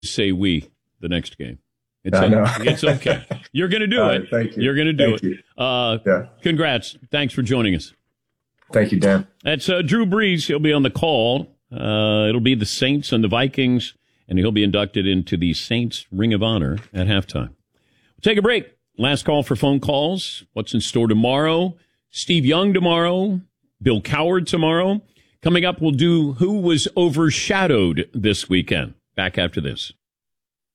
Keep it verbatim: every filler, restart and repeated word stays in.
say we the next game. It's, I know. It's okay. You're going to do All it. right, thank you. You're going to do thank it. You. Uh, yeah. Congrats. Thanks for joining us. Thank you, Dan. That's uh, Drew Brees. He'll be on the call. Uh, it'll be the Saints and the Vikings, and he'll be inducted into the Saints Ring of Honor at halftime. We'll take a break. Last call for phone calls. What's in store tomorrow? Steve Young tomorrow. Bill Coward tomorrow. Coming up, we'll do Who Was Overshadowed this weekend. Back after this.